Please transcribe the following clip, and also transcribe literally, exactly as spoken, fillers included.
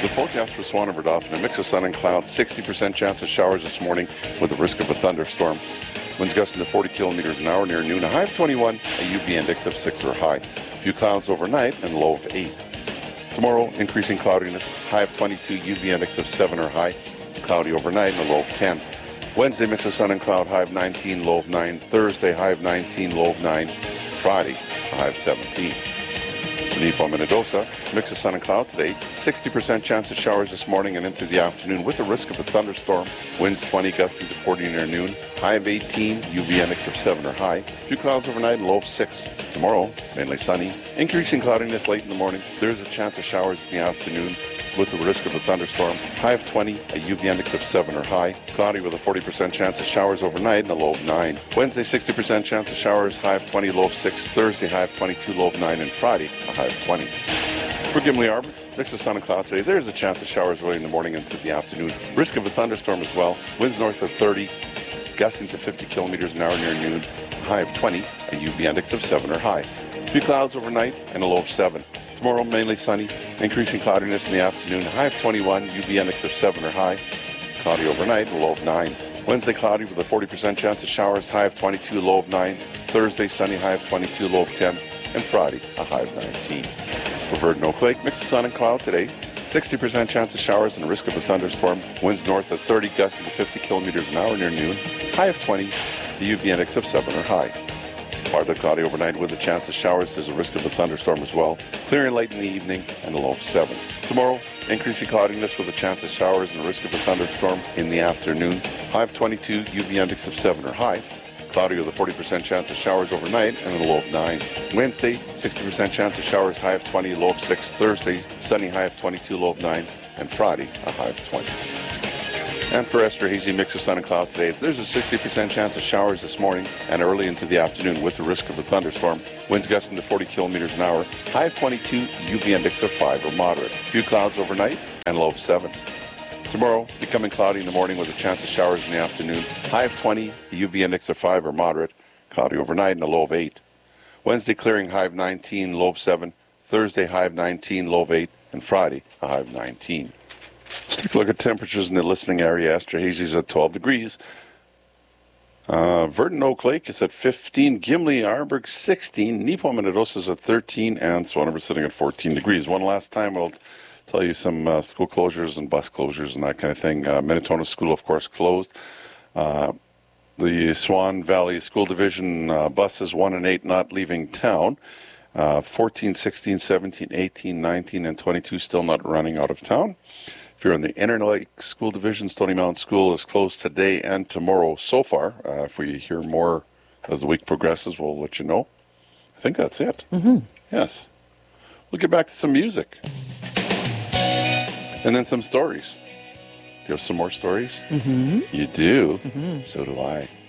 The forecast for Swan River Dauphin, a mix of sun and clouds, sixty percent chance of showers this morning with a risk of a thunderstorm. Winds gusting to forty kilometers an hour near noon, a high of twenty-one, a U V index of six or high. A few clouds overnight and a low of eight. Tomorrow, increasing cloudiness, high of twenty-two, U V index of seven or high. Cloudy overnight and a low of ten. Wednesday, mix of sun and cloud, high of nineteen, low of nine. Thursday, high of nineteen, low of nine. Friday, a high of seventeen. Nipo Minnedosa, mix of sun and cloud today. sixty percent chance of showers this morning and into the afternoon with a risk of a thunderstorm. Winds twenty, gusting to forty near noon. High of eighteen, U V index of seven or high. A few clouds overnight and low of six. Tomorrow, mainly sunny. Increasing cloudiness late in the morning. There is a chance of showers in the afternoon with the risk of a thunderstorm. High of twenty, a U V index of seven or high. Cloudy with a forty percent chance of showers overnight and a low of nine. Wednesday, sixty percent chance of showers, high of twenty, low of six. Thursday, high of twenty-two, low of nine. And Friday, a high of twenty. For Gimli Arbor, mix of sun and cloud today. There is a chance of showers early in the morning into the afternoon. Risk of a thunderstorm as well. Winds north of thirty, gusting to fifty kilometers an hour near noon. A high of twenty, a U V index of seven or high. A few clouds overnight and a low of seven. Tomorrow, mainly sunny, increasing cloudiness in the afternoon, high of twenty-one, U V index of seven or high, cloudy overnight, and a low of nine. Wednesday, cloudy with a forty percent chance of showers, high of twenty-two, low of nine. Thursday, sunny, high of twenty-two, low of ten. And Friday, a high of nineteen. For Verdun Oak Lake, mix of sun and cloud today, sixty percent chance of showers and risk of a thunderstorm. Winds north of thirty, gusting to fifty kilometers an hour near noon, high of twenty, the U V index of seven or high. Partly cloudy overnight with a chance of showers. There's a risk of a thunderstorm as well. Clearing late in the evening and a low of seven. Tomorrow, increasing cloudiness with a chance of showers and a risk of a thunderstorm in the afternoon. High of twenty-two, U V index of seven or high. Cloudy with a forty percent chance of showers overnight and a low of nine. Wednesday, sixty percent chance of showers, high of twenty, low of six. Thursday, sunny, high of twenty-two, low of nine. And Friday, a high of twenty. And for Esterhazy, mix of sun and cloud today. There's a sixty percent chance of showers this morning and early into the afternoon with the risk of a thunderstorm. Winds gusting to forty kilometers an hour. High of twenty-two, U V index of five or moderate. A few clouds overnight and low of seven. Tomorrow, becoming cloudy in the morning with a chance of showers in the afternoon. High of twenty, a U V index of five or moderate. Cloudy overnight and a low of eight. Wednesday, clearing, high of nineteen, low of seven. Thursday, high of nineteen, low of eight. And Friday, a high of nineteen. Let's take a look at temperatures in the listening area. Esterhazy's at twelve degrees. Uh, Verdun Oak Lake is at fifteen. Gimli Arborg sixteen. Nipo Minnedosa is at thirteen. And Swan River sitting at fourteen degrees. One last time, I'll tell you some uh, school closures and bus closures and that kind of thing. Uh, Minnetonka School, of course, closed. Uh, the Swan Valley School Division uh, buses one and eight not leaving town. Uh, fourteen, sixteen, seventeen, eighteen, nineteen, and twenty-two still not running out of town. If you're in the Interlake School Division, Stony Mountain School is closed today and tomorrow so far. Uh, if we hear more as the week progresses, we'll let you know. I think that's it. Mm-hmm. Yes. We'll get back to some music. And then some stories. Do you have some more stories? Mm-hmm. You do? Mm-hmm. So do I.